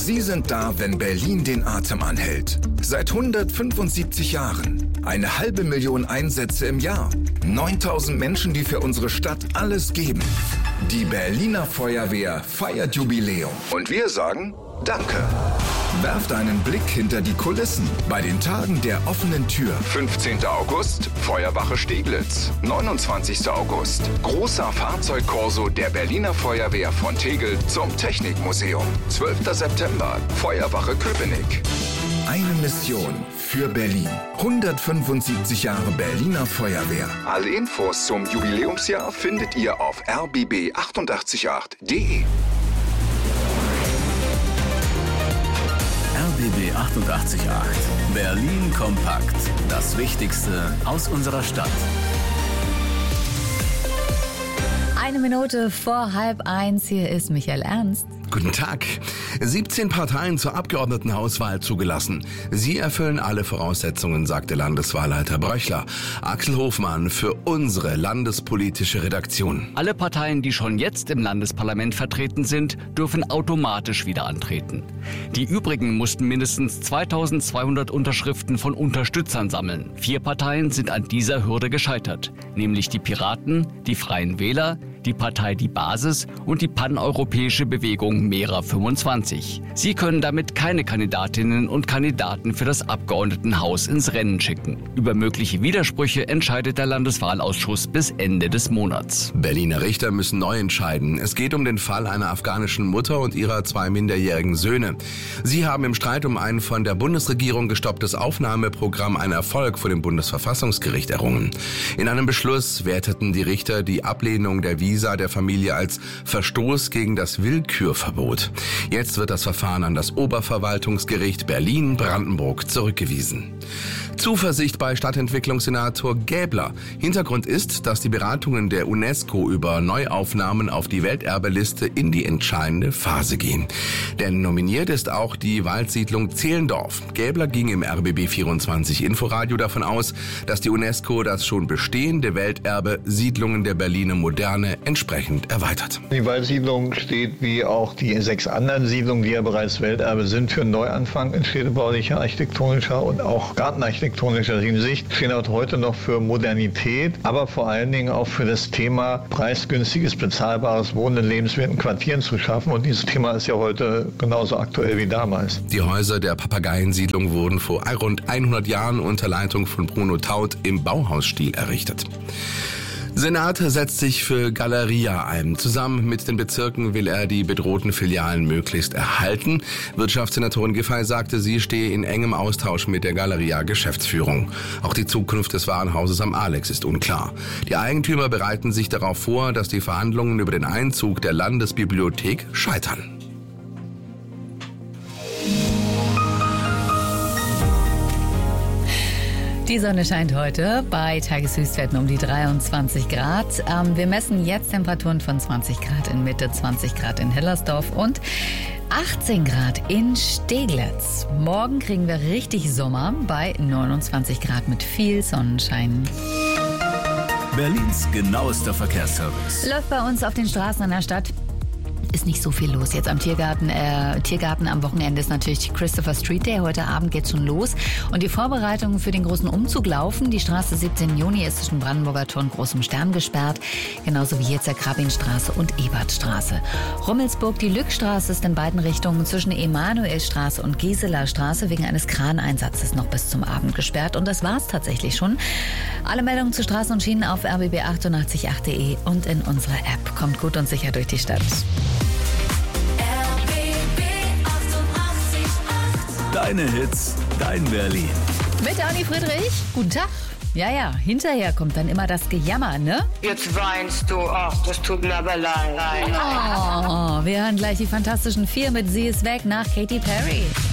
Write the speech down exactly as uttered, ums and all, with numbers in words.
Sie sind da, wenn Berlin den Atem anhält. Seit hundertfünfundsiebzig Jahren. Eine halbe Million Einsätze im Jahr. neuntausend Menschen, die für unsere Stadt alles geben. Die Berliner Feuerwehr feiert Jubiläum. Und wir sagen Danke. Werft einen Blick hinter die Kulissen bei den Tagen der offenen Tür. fünfzehnten August, Feuerwache Steglitz. neunundzwanzigsten August, großer Fahrzeugkorso der Berliner Feuerwehr von Tegel zum Technikmuseum. zwölften September, Feuerwache Köpenick. Eine Mission für Berlin. hundertfünfundsiebzig Jahre Berliner Feuerwehr. Alle Infos zum Jubiläumsjahr findet ihr auf r b b achtundachtzig Komma acht punkt d e. R B B achtundachtzig Komma acht. Berlin kompakt. Das Wichtigste aus unserer Stadt. Eine Minute vor halb eins. Hier ist Michael Ernst. Guten Tag. siebzehn Parteien zur Abgeordnetenhauswahl zugelassen. Sie erfüllen alle Voraussetzungen, sagte Landeswahlleiter Bröchler. Axel Hofmann für unsere landespolitische Redaktion. Alle Parteien, die schon jetzt im Landesparlament vertreten sind, dürfen automatisch wieder antreten. Die übrigen mussten mindestens zweitausendzweihundert Unterschriften von Unterstützern sammeln. Vier Parteien sind an dieser Hürde gescheitert, nämlich die Piraten, die Freien Wähler, die Partei Die Basis und die paneuropäische Bewegung Mera fünfundzwanzig. Sie können damit keine Kandidatinnen und Kandidaten für das Abgeordnetenhaus ins Rennen schicken. Über mögliche Widersprüche entscheidet der Landeswahlausschuss bis Ende des Monats. Berliner Richter müssen neu entscheiden. Es geht um den Fall einer afghanischen Mutter und ihrer zwei minderjährigen Söhne. Sie haben im Streit um ein von der Bundesregierung gestopptes Aufnahmeprogramm einen Erfolg vor dem Bundesverfassungsgericht errungen. In einem Beschluss werteten die Richter die Ablehnung der Visa der Familie als Verstoß gegen das Willkürverbot. Jetzt wird das Verfahren an das Oberverwaltungsgericht Berlin-Brandenburg zurückgewiesen. Zuversicht bei Stadtentwicklungssenator Gäbler. Hintergrund ist, dass die Beratungen der UNESCO über Neuaufnahmen auf die Welterbeliste in die entscheidende Phase gehen. Denn nominiert ist auch die Waldsiedlung Zehlendorf. Gäbler ging im R B B vierundzwanzig Inforadio davon aus, dass die UNESCO das schon bestehende Welterbe Siedlungen der Berliner Moderne entsprechend erweitert. Die Waldsiedlung steht wie auch die sechs anderen Siedlungen, die ja bereits Welterbe sind, für einen Neuanfang in städtebaulicher, architektonischer und auch gartenarchitektonischer Hinsicht. Stehen auch heute noch für Modernität, aber vor allen Dingen auch für das Thema preisgünstiges, bezahlbares Wohnen in lebenswerten Quartieren zu schaffen. Und dieses Thema ist ja heute genauso aktuell wie damals. Die Häuser der Papageiensiedlung wurden vor rund hundert Jahren unter Leitung von Bruno Taut im Bauhausstil errichtet. Senat setzt sich für Galeria ein. Zusammen mit den Bezirken will er die bedrohten Filialen möglichst erhalten. Wirtschaftssenatorin Giffey sagte, sie stehe in engem Austausch mit der Galeria-Geschäftsführung. Auch die Zukunft des Warenhauses am Alex ist unklar. Die Eigentümer bereiten sich darauf vor, dass die Verhandlungen über den Einzug der Landesbibliothek scheitern. Die Sonne scheint heute bei Tageshöchstwerten um die dreiundzwanzig Grad. Ähm, wir messen jetzt Temperaturen von zwanzig Grad in Mitte, zwanzig Grad in Hellersdorf und achtzehn Grad in Steglitz. Morgen kriegen wir richtig Sommer bei neunundzwanzig Grad mit viel Sonnenschein. Berlins genauester Verkehrsservice. Läuft bei uns auf den Straßen in der Stadt. Ist nicht so viel los. Jetzt am Tiergarten, äh, Tiergarten am Wochenende ist natürlich Christopher Street Day. Heute Abend geht's schon los. Und die Vorbereitungen für den großen Umzug laufen. Die Straße siebzehnten Juni ist zwischen Brandenburger Tor und Großem Stern gesperrt. Genauso wie jetzt der Krabinstraße und Ebertstraße. Rummelsburg, die Lückstraße ist in beiden Richtungen zwischen Emanuelstraße und Gisela Straße wegen eines Kraneinsatzes noch bis zum Abend gesperrt. Und das war's tatsächlich schon. Alle Meldungen zu Straßen und Schienen auf r b b achtundachtzig Komma acht punkt d e und in unserer App. Kommt gut und sicher durch die Stadt. Deine Hits, dein Berlin. Mit Anni Friedrich. Guten Tag. Ja, ja, hinterher kommt dann immer das Gejammer, ne? Jetzt weinst du. Ach, das tut mir aber leid. Oh, wir hören gleich die Fantastischen Vier mit Sie ist weg nach Katy Perry.